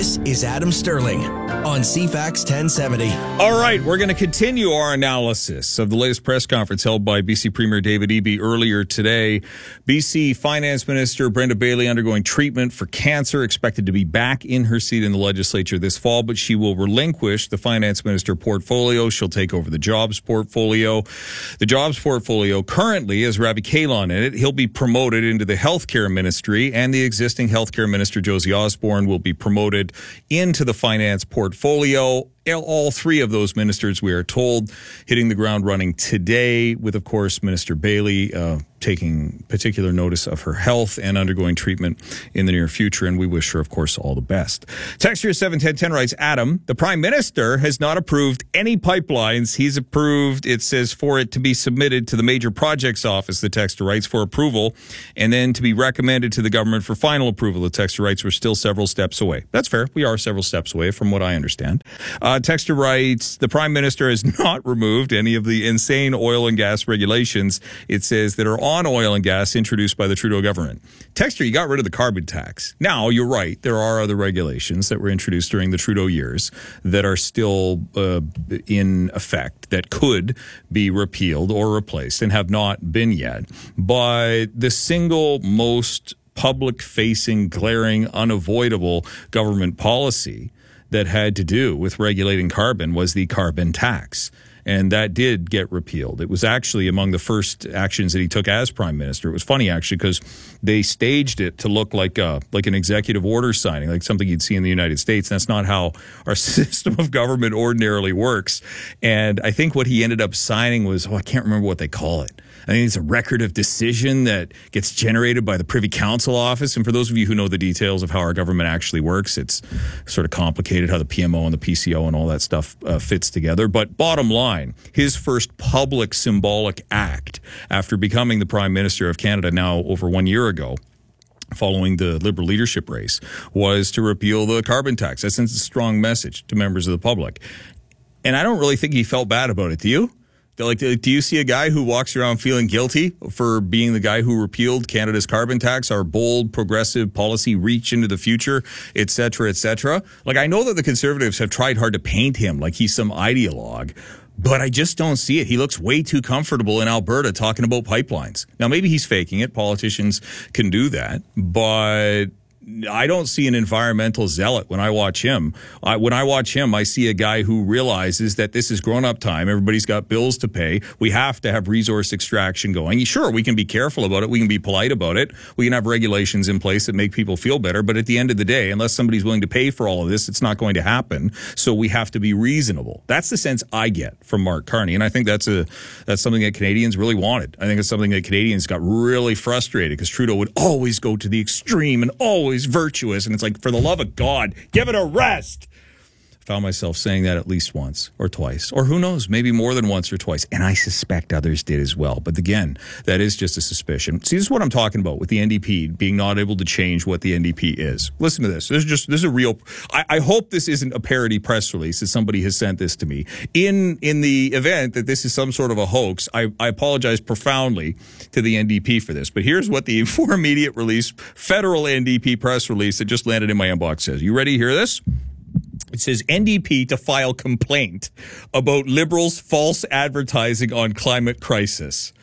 This is Adam Sterling on C FAX ten seventy. All right, we're going to continue our analysis of the latest press conference held by B C Premier David Eby earlier today. B C Finance Minister Brenda Bailey undergoing treatment for cancer, expected to be back in her seat in the legislature this fall, but she will relinquish the Finance Minister portfolio. She'll take over the Jobs portfolio. The Jobs portfolio currently has Ravi Kahlon in it. He'll be promoted into the Healthcare Ministry, and the existing Healthcare Minister Josie Osborne will be promoted into the Finance portfolio. All three of those ministers, we are told, hitting the ground running today, with, of course, Minister Bailey uh, taking particular notice of her health and undergoing treatment in the near future. And we wish her, of course, all the best. Texture seven ten ten writes, Adam, the Prime Minister has not approved any pipelines. He's approved, it says, for it to be submitted to the Major Projects Office, the texter writes, for approval, and then to be recommended to the government for final approval. The texter writes, we're still several steps away. That's fair. We are several steps away, from what I understand. Uh, texter writes, the Prime Minister has not removed any of the insane oil and gas regulations, it says, that are on oil and gas introduced by the Trudeau government. Texter, you got rid of the carbon tax. Now, you're right. There are other regulations that were introduced during the Trudeau years that are still uh, in effect, that could be repealed or replaced and have not been yet. But the single most public-facing, glaring, unavoidable government policy that had to do with regulating carbon was the carbon tax. And that did get repealed. It was actually among the first actions that he took as Prime Minister. It was funny, actually, because they staged it to look like a, like an executive order signing, like something you'd see in the United States. That's not how our system of government ordinarily works. And I think what he ended up signing was, oh, I can't remember what they call it. I think it's a record of decision that gets generated by the Privy Council office. And for those of you who know the details of how our government actually works, it's sort of complicated how the P M O and the P C O and all that stuff uh, fits together. But bottom line, his first public symbolic act after becoming the Prime Minister of Canada now over one year ago, following the Liberal leadership race, was to repeal the carbon tax. That sends a strong message to members of the public. And I don't really think he felt bad about it. Do you? Like, do you see a guy who walks around feeling guilty for being the guy who repealed Canada's carbon tax, our bold, progressive policy reach into the future, et cetera, et cetera? Like, I know that the Conservatives have tried hard to paint him like he's some ideologue, but I just don't see it. He looks way too comfortable in Alberta talking about pipelines. Now, maybe he's faking it. Politicians can do that, but I don't see an environmental zealot when I watch him. I, when I watch him, I see a guy who realizes that this is grown-up time. Everybody's got bills to pay. We have to have resource extraction going. Sure, we can be careful about it. We can be polite about it. We can have regulations in place that make people feel better. But at the end of the day, unless somebody's willing to pay for all of this, it's not going to happen. So we have to be reasonable. That's the sense I get from Mark Carney. And I think that's a that's something that Canadians really wanted. I think it's something that Canadians got really frustrated because Trudeau would always go to the extreme and always virtuous, and it's like, for the love of God, give it a rest. Found myself saying that at least once or twice, or who knows, maybe more than once or twice, and I suspect others did as well. But again, that is just a suspicion. See, this is what I'm talking about with the N D P being not able to change what the N D P is. Listen to this. This is just this is a real. I, I hope this isn't a parody press release, as somebody has sent this to me. In in the event that this is some sort of a hoax, I, I apologize profoundly to the N D P for this. But here's what the for immediate release federal N D P press release that just landed in my inbox says. You ready to hear this? It says N D P to file complaint about Liberals' false advertising on climate crisis.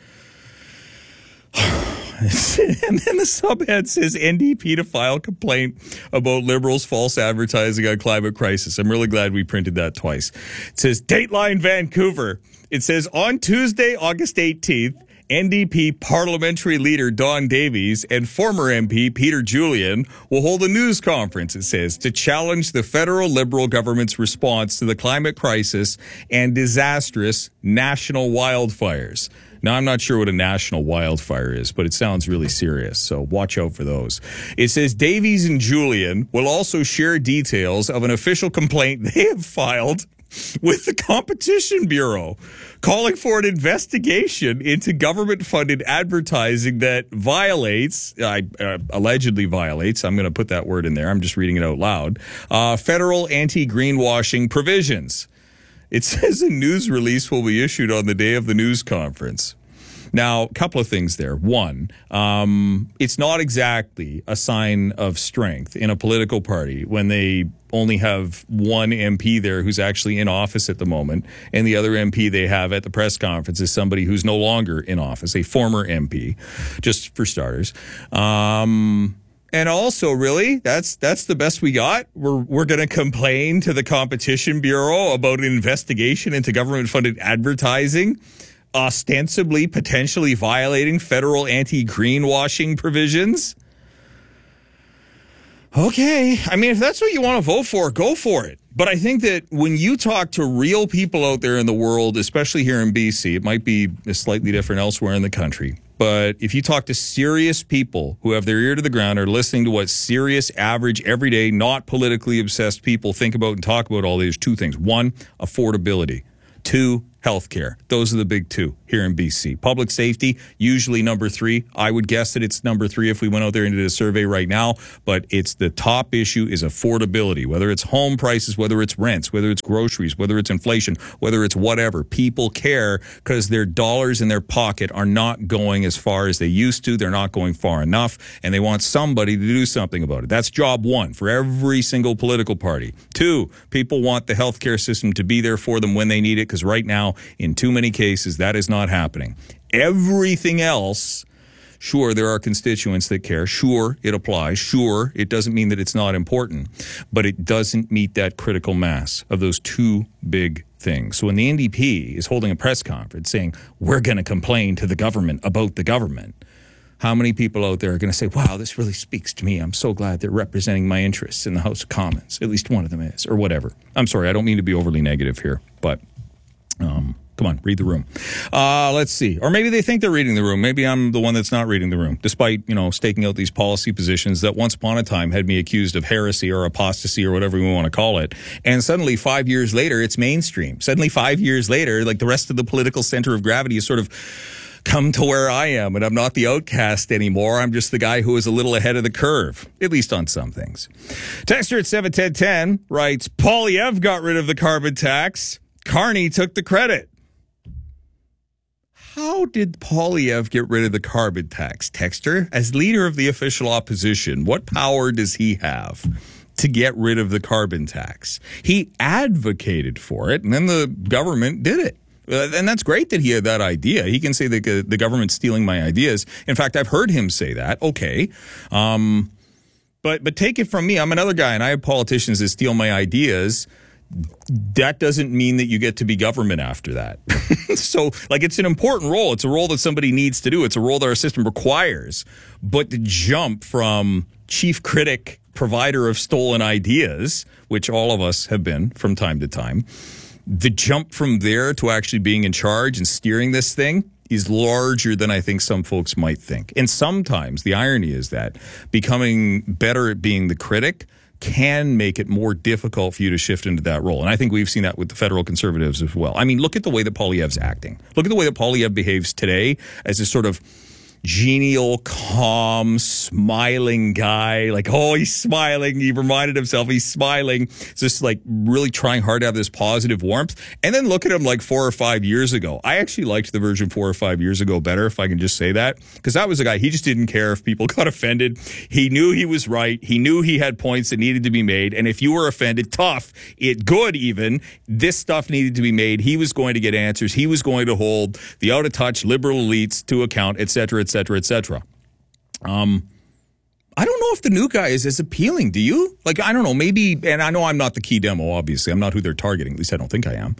And then the subhead says N D P to file complaint about Liberals' false advertising on climate crisis. I'm really glad we printed that twice. It says Dateline Vancouver. It says on Tuesday, August eighteenth, N D P parliamentary leader Don Davies and former M P Peter Julian will hold a news conference, it says, to challenge the federal Liberal government's response to the climate crisis and disastrous national wildfires. Now, I'm not sure what a national wildfire is, but it sounds really serious, so watch out for those. It says Davies and Julian will also share details of an official complaint they have filed with the Competition Bureau, calling for an investigation into government-funded advertising that violates, uh, uh, allegedly violates, I'm going to put that word in there, I'm just reading it out loud, uh, federal anti-greenwashing provisions. It says a news release will be issued on the day of the news conference. Now, a couple of things there. One, um, it's not exactly a sign of strength in a political party when they only have one M P there who's actually in office at the moment, and the other M P they have at the press conference is somebody who's no longer in office, a former M P, just for starters. Um, and also, really, that's that's the best we got. We're we're going to complain to the Competition Bureau about an investigation into government-funded advertising, ostensibly, potentially violating federal anti-greenwashing provisions. Okay. I mean, if that's what you want to vote for, go for it. But I think that when you talk to real people out there in the world, especially here in B C, it might be slightly different elsewhere in the country, but if you talk to serious people who have their ear to the ground, are listening to what serious, average, everyday, not politically obsessed people think about and talk about all these, two things. One, affordability. Two, healthcare. Those are the big two here in B C. Public safety, usually number three. I would guess that it's number three if we went out there and did a survey right now, but it's the top issue is affordability, whether it's home prices, whether it's rents, whether it's groceries, whether it's inflation, whether it's whatever. People care because their dollars in their pocket are not going as far as they used to. They're not going far enough, and they want somebody to do something about it. That's job one for every single political party. Two, people want the healthcare system to be there for them when they need it, because right now, in too many cases, that is not happening. Everything else, sure, there are constituents that care. Sure, it applies. Sure, it doesn't mean that it's not important. But it doesn't meet that critical mass of those two big things. So when the N D P is holding a press conference saying, we're going to complain to the government about the government, how many people out there are going to say, wow, this really speaks to me. I'm so glad they're representing my interests in the House of Commons. At least one of them is, or whatever. I'm sorry, I don't mean to be overly negative here, but... Um, come on, read the room. Uh, let's see. Or maybe they think they're reading the room. Maybe I'm the one that's not reading the room, despite, you know, staking out these policy positions that once upon a time had me accused of heresy or apostasy or whatever we want to call it. And suddenly, five years later, it's mainstream. Suddenly, five years later, like the rest of the political center of gravity is sort of come to where I am, and I'm not the outcast anymore. I'm just the guy who is a little ahead of the curve, at least on some things. Texter at seven ten ten writes, Poilievre got rid of the carbon tax. Carney took the credit. How did Poilievre get rid of the carbon tax, Texter? As leader of the official opposition, what power does he have to get rid of the carbon tax? He advocated for it, and then the government did it. Uh, and that's great that he had that idea. He can say that uh, the government's stealing my ideas. In fact, I've heard him say that. Okay. Um, but, but take it from me. I'm another guy, and I have politicians that steal my ideas. That doesn't mean that you get to be government after that. So, like, it's an important role. It's a role that somebody needs to do. It's a role that our system requires. But the jump from chief critic, provider of stolen ideas, which all of us have been from time to time, the jump from there to actually being in charge and steering this thing is larger than I think some folks might think. And sometimes the irony is that becoming better at being the critic can make it more difficult for you to shift into that role. And I think we've seen that with the federal conservatives as well. I mean, look at the way that Poilievre's acting. Look at the way that Poilievre behaves today as this sort of genial, calm, smiling guy. Like, oh, he's smiling. He reminded himself he's smiling. It's just like really trying hard to have this positive warmth. And then look at him like four or five years ago. I actually liked the version four or five years ago better, if I can just say that, because that was a guy, he just didn't care if people got offended. He knew he was right. He knew he had points that needed to be made. And if you were offended, tough, it good even, this stuff needed to be made. He was going to get answers. He was going to hold the out of touch liberal elites to account, et cetera, et cetera, et cetera. Um, I don't know if the new guy is as appealing. Do you? Like, I don't know, maybe, and I know I'm not the key demo, obviously. I'm not who they're targeting. At least I don't think I am.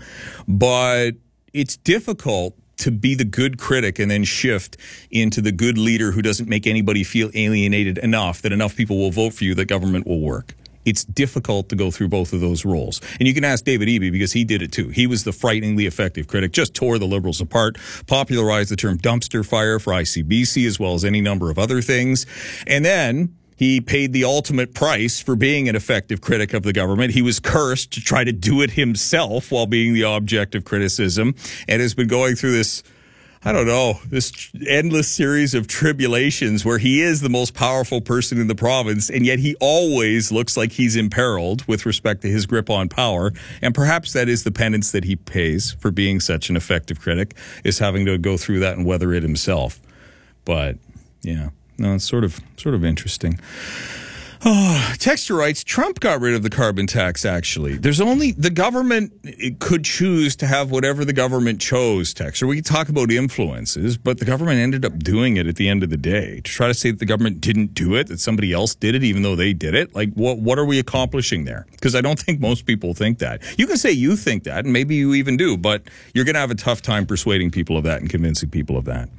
But it's difficult to be the good critic and then shift into the good leader who doesn't make anybody feel alienated enough that enough people will vote for you that government will work. It's difficult to go through both of those roles. And you can ask David Eby because he did it too. He was the frighteningly effective critic, just tore the Liberals apart, popularized the term dumpster fire for I C B C as well as any number of other things. And then he paid the ultimate price for being an effective critic of the government. He was cursed to try to do it himself while being the object of criticism and has been going through this, I don't know, this endless series of tribulations where he is the most powerful person in the province, and yet he always looks like he's imperiled with respect to his grip on power. And perhaps that is the penance that he pays for being such an effective critic, is having to go through that and weather it himself. But, yeah, no, it's sort of, sort of interesting. Oh, Texture writes, Trump got rid of the carbon tax, actually. There's only, the government could choose to have whatever the government chose, Texture. We can talk about influences, but the government ended up doing it at the end of the day. To try to say that the government didn't do it, that somebody else did it, even though they did it, like, what, what are we accomplishing there? Because I don't think most people think that. You can say you think that, and maybe you even do, but you're going to have a tough time persuading people of that and convincing people of that.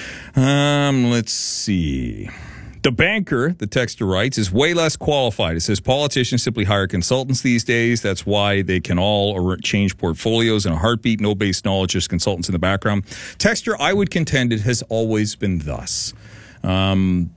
Um, let's see. The banker, the texter writes, is way less qualified. It says politicians simply hire consultants these days. That's why they can all change portfolios in a heartbeat. No base knowledge, just consultants in the background. Texter, I would contend it has always been thus. Um,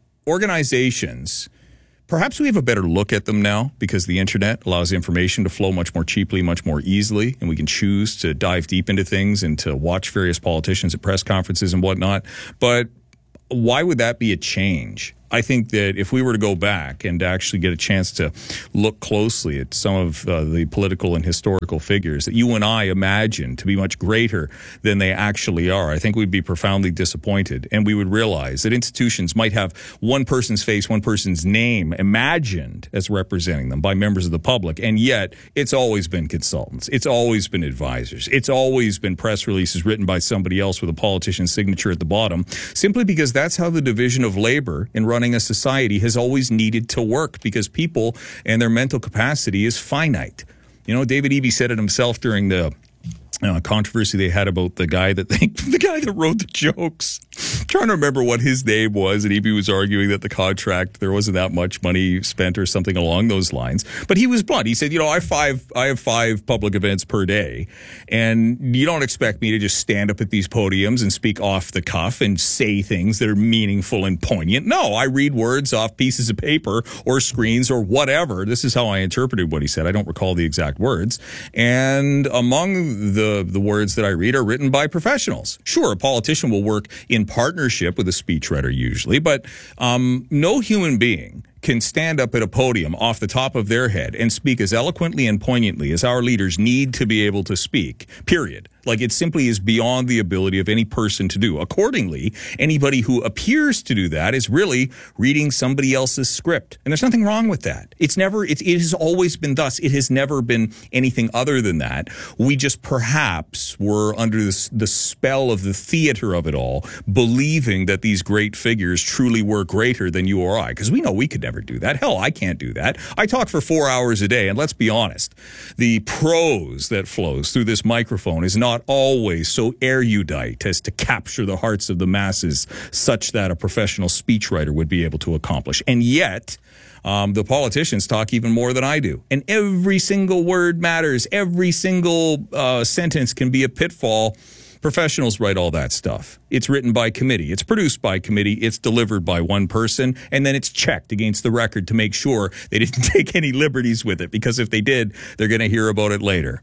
organizations, perhaps we have a better look at them now because the internet allows information to flow much more cheaply, much more easily, and we can choose to dive deep into things and to watch various politicians at press conferences and whatnot. But why would that be a change? I think that if we were to go back and actually get a chance to look closely at some of uh, the political and historical figures that you and I imagine to be much greater than they actually are, I think we'd be profoundly disappointed. And we would realize that institutions might have one person's face, one person's name imagined as representing them by members of the public. And yet it's always been consultants. It's always been advisors. It's always been press releases written by somebody else with a politician's signature at the bottom, simply because that's how the division of labor in running a society has always needed to work, because people and their mental capacity is finite. You know, David Eby said it himself during the uh, controversy they had about the guy that they, the guy that wrote the jokes. I'm trying to remember what his name was, and Eby was arguing that the contract, there wasn't that much money spent or something along those lines. But he was blunt. He said, you know, I have five, I have five public events per day, and you don't expect me to just stand up at these podiums and speak off the cuff and say things that are meaningful and poignant. No, I read words off pieces of paper or screens or whatever. This is how I interpreted what he said. I don't recall the exact words. And among the the words that I read are written by professionals. Sure, a politician will work in partnership with a speechwriter usually, but um, no human being can stand up at a podium off the top of their head and speak as eloquently and poignantly as our leaders need to be able to speak, period. Like, it simply is beyond the ability of any person to do. Accordingly, anybody who appears to do that is really reading somebody else's script. And there's nothing wrong with that. It's never, it, it has always been thus. It has never been anything other than that. We just perhaps were under this, the spell of the theater of it all, believing that these great figures truly were greater than you or I. Because we know we could never do that. Hell, I can't do that. I talk for four hours a day, and let's be honest, the prose that flows through this microphone is not always so erudite as to capture the hearts of the masses such that a professional speechwriter would be able to accomplish. And yet, um, the politicians talk even more than I do. And every single word matters. Every single uh, sentence can be a pitfall. Professionals write all that stuff. It's written by committee. It's produced by committee. It's delivered by one person. And then it's checked against the record to make sure they didn't take any liberties with it. Because if they did, they're going to hear about it later.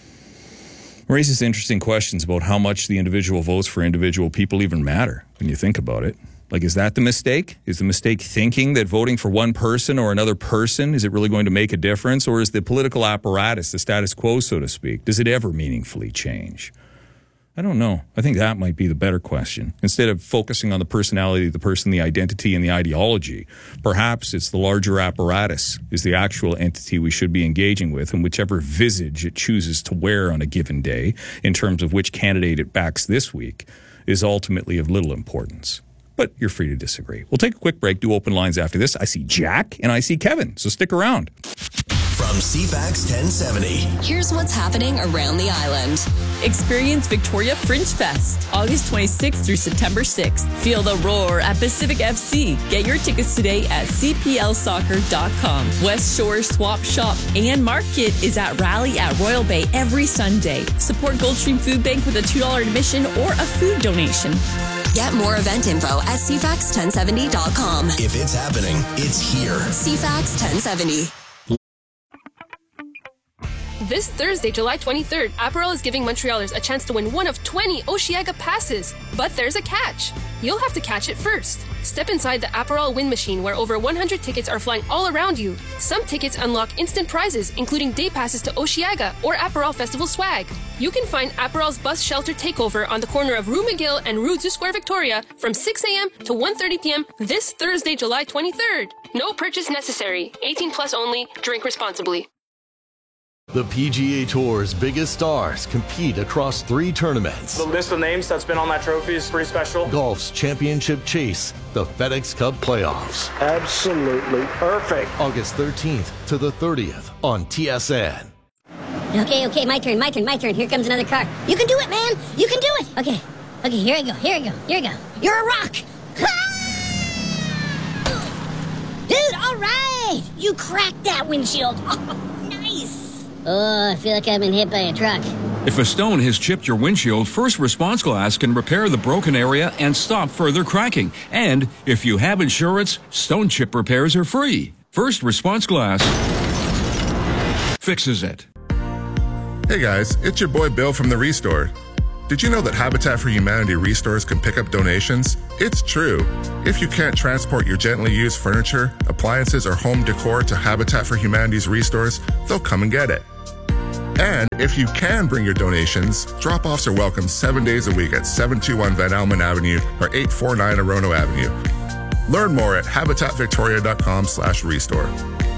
Raises interesting questions about how much the individual votes for individual people even matter when you think about it. Like, is that the mistake? Is the mistake thinking that voting for one person or another person, is it really going to make a difference? Or is the political apparatus, the status quo, so to speak, does it ever meaningfully change? I don't know. I think that might be the better question. Instead of focusing on the personality of the person, the identity, and the ideology, perhaps it's the larger apparatus is the actual entity we should be engaging with, and whichever visage it chooses to wear on a given day in terms of which candidate it backs this week is ultimately of little importance. But you're free to disagree. We'll take a quick break, do open lines after this. I see Jack and I see Kevin, so stick around. From C FAX ten seventy. Here's what's happening around the island. Experience Victoria Fringe Fest, August twenty-sixth through September sixth. Feel the roar at Pacific F C. Get your tickets today at c p l soccer dot com. West Shore Swap Shop and Market is at Rally at Royal Bay every Sunday. Support Goldstream Food Bank with a two dollars admission or a food donation. Get more event info at c fax ten seventy dot com. If it's happening, it's here. C FAX ten seventy. This Thursday, July twenty-third, Aperol is giving Montrealers a chance to win one of twenty Osheaga passes. But there's a catch. You'll have to catch it first. Step inside the Aperol win machine where over one hundred tickets are flying all around you. Some tickets unlock instant prizes, including day passes to Osheaga or Aperol Festival swag. You can find Aperol's bus shelter takeover on the corner of Rue McGill and Rue du Square Victoria from six a.m. to one thirty p.m. this Thursday, July twenty-third. No purchase necessary. eighteen plus only. Drink responsibly. The P G A Tour's biggest stars compete across three tournaments. The list of names that's been on that trophy is pretty special. Golf's championship chase, the FedEx Cup playoffs. Absolutely perfect. August thirteenth to the thirtieth on T S N. Okay, okay, my turn, my turn, my turn. Here comes another car. You can do it, man. You can do it. Okay, okay, here I go, here I go, here I go. You're a rock. Dude, all right. You cracked that windshield. Oh, nice. Oh, I feel like I've been hit by a truck. If a stone has chipped your windshield, First Response Glass can repair the broken area and stop further cracking. And if you have insurance, stone chip repairs are free. First Response Glass fixes it. Hey guys, it's your boy Bill from The Restore. Did you know that Habitat for Humanity restores can pick up donations? It's true. If you can't transport your gently used furniture, appliances, or home decor to Habitat for Humanity's restores, they'll come and get it. And if you can bring your donations, drop-offs are welcome seven days a week at seven two one Van Almen Avenue or eight four nine Orono Avenue. Learn more at habitatvictoria.com slash restore.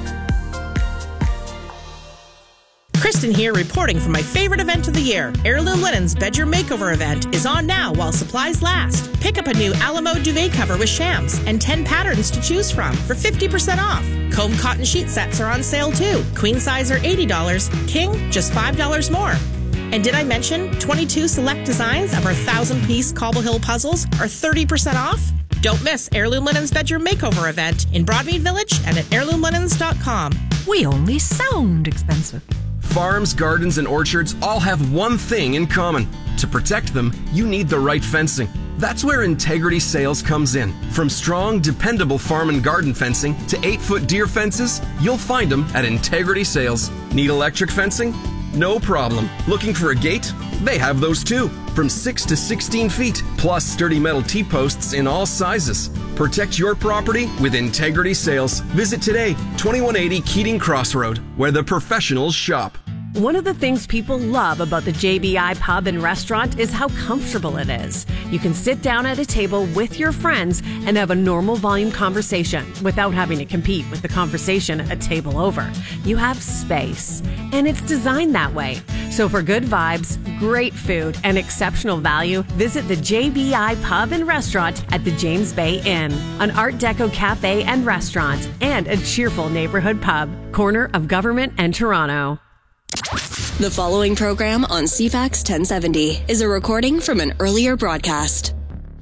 Kristen here, reporting from my favorite event of the year. Heirloom Linen's Bedroom Makeover event is on now while supplies last. Pick up a new Alamo duvet cover with shams and ten patterns to choose from for fifty percent off. Comb cotton sheet sets are on sale too. Queen size are eighty dollars, king just five dollars more. And did I mention twenty-two select designs of our thousand-piece Cobble Hill puzzles are thirty percent off? Don't miss Heirloom Linen's Bedroom Makeover event in Broadmead Village and at heirloom linens dot com. We only sound expensive. Farms, gardens, and orchards all have one thing in common. To protect them, you need the right fencing. That's where Integrity Sales comes in. From strong, dependable farm and garden fencing to eight-foot deer fences, you'll find them at Integrity Sales. Need electric fencing? No problem. Looking for a gate? They have those too. From six to sixteen feet, plus sturdy metal T-posts in all sizes. Protect your property with Integrity Sales. Visit today, twenty-one eighty Keating Crossroad, where the professionals shop. One of the things people love about the J B I Pub and Restaurant is how comfortable it is. You can sit down at a table with your friends and have a normal volume conversation without having to compete with the conversation a table over. You have space, and it's designed that way. So for good vibes, great food, and exceptional value, visit the J B I Pub and Restaurant at the James Bay Inn, an Art Deco cafe and restaurant, and a cheerful neighborhood pub, corner of Government and Toronto. The following program on C FAX ten seventy is a recording from an earlier broadcast.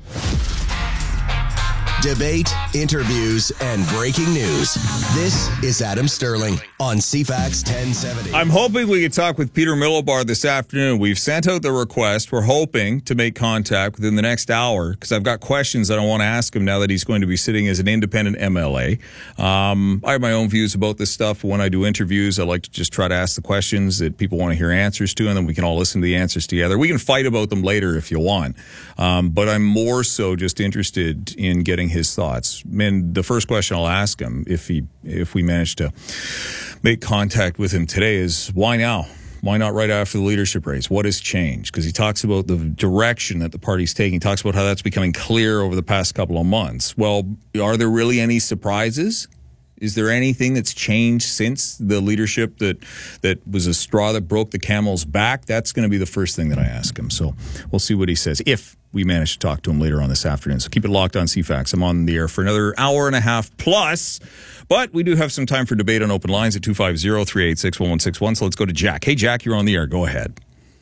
Debate, interviews, and breaking news. This is Adam Sterling on C FAX ten seventy. I'm hoping we could talk with Peter Millibar this afternoon. We've sent out the request. We're hoping to make contact within the next hour because I've got questions that I want to ask him now that he's going to be sitting as an independent M L A. Um, I have my own views about this stuff. When I do interviews, I like to just try to ask the questions that people want to hear answers to, and then we can all listen to the answers together. We can fight about them later if you want. Um, but I'm more so just interested in getting his thoughts. And the first question I'll ask him, if he, if we manage to make contact with him today, is why now? Why not right after the leadership race? What has changed? Because he talks about the direction that the party's taking. He talks about how that's becoming clear over the past couple of months. Well, are there really any surprises? Is there anything that's changed since the leadership that that was a straw that broke the camel's back? That's going to be the first thing that I ask him. So we'll see what he says if we manage to talk to him later on this afternoon. So keep it locked on C FAX. I'm on the air for another hour and a half plus. But we do have some time for debate on open lines at two five zero, three eight six, one one six one. So let's go to Jack. Hey, Jack, you're on the air. Go ahead.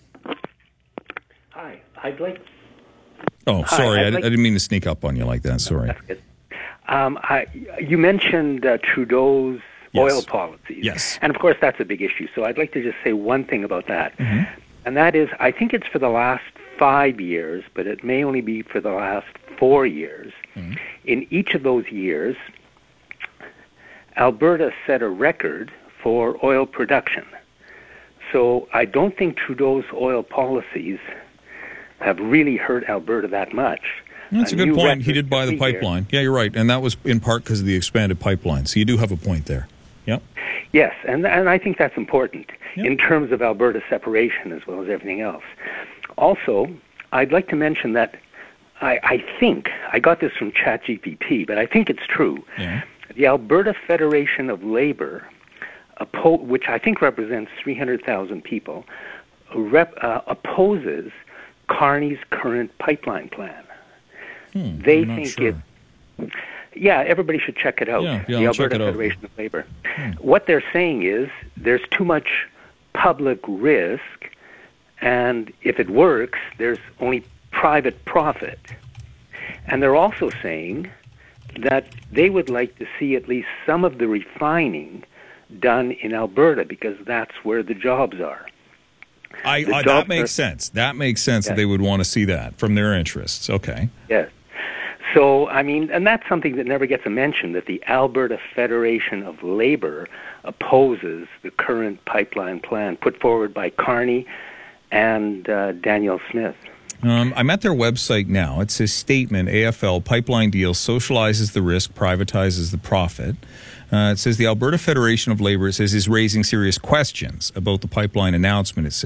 Hi. I'd like... Oh, Hi, sorry. I, like... I didn't mean to sneak up on you like that. Sorry. That's good. Um, I, you mentioned uh, Trudeau's yes. oil policies. Yes. And, of course, that's a big issue. So I'd like to just say one thing about that. Mm-hmm. And that is, I think it's for the last five years, but it may only be for the last four years. Mm-hmm. In each of those years, Alberta set a record for oil production. So I don't think Trudeau's oil policies have really hurt Alberta that much. That's a, a good point. He did buy the pipeline. Here. Yeah, you're right. And that was in part because of the expanded pipeline. So you do have a point there. Yep. Yes, and, and I think that's important yep. in terms of Alberta's separation as well as everything else. Also, I'd like to mention that I, I think, I got this from ChatGPT, but I think it's true. Yeah. The Alberta Federation of Labor, oppo- which I think represents three hundred thousand people, rep- uh, opposes Carney's current pipeline plan. Hmm, they I'm not think sure. it... Yeah, everybody should check it out. Yeah, yeah, the I'll check Alberta it out. Federation of Labor. Hmm. What they're saying is there's too much public risk, and if it works, there's only private profit. And they're also saying that they would like to see at least some of the refining done in Alberta because that's where the jobs are. I, The uh, jobs that makes are- sense. That makes sense Yeah. that they would want to see that from their interests. Okay. Yes. So, I mean, and that's something that never gets a mention, that the Alberta Federation of Labor opposes the current pipeline plan put forward by Carney and uh, Daniel Smith. Um, I'm at their website now. It says statement, A F L, pipeline deal socializes the risk, privatizes the profit. Uh, it says the Alberta Federation of Labor, it says, is raising serious questions about the pipeline announcement. It says